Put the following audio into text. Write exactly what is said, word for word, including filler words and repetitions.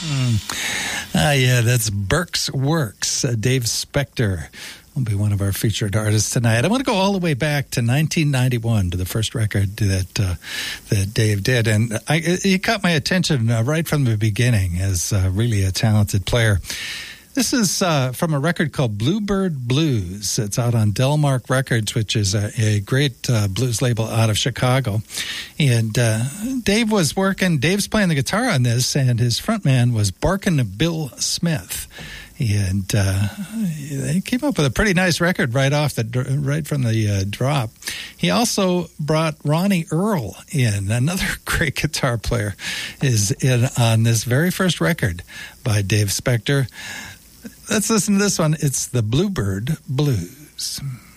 Mm. Ah, yeah, that's Burke's Works. Uh, Dave Spector will be one of our featured artists tonight. I want to go all the way back to nineteen ninety-one, to the first record that uh, that Dave did. And I, he caught my attention uh, right from the beginning as uh, really a talented player. This is uh, from a record called Bluebird Blues. It's out on Delmark Records, which is a, a great uh, blues label out of Chicago. And uh, Dave was working, Dave's playing the guitar on this, and his frontman was Barkin' Bill Smith. And uh, they came up with a pretty nice record right off the right from the uh, drop. He also brought Ronnie Earl in, another great guitar player, is in on this very first record by Dave Spector. Let's listen to this one. It's the Bluebird Blues.